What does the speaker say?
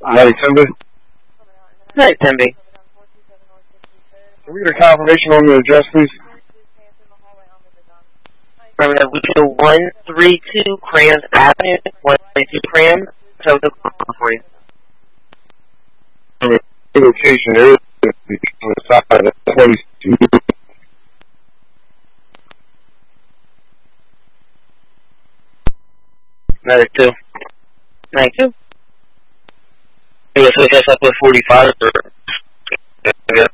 Night, Timby. Night, Timby. Can we get a confirmation on the address, please? We do 132 Crayons Avenue, 132 Crayons, so the for you. The location is on the side of 22. 92. 92? Yeah, so that's up with 45 or... Yeah.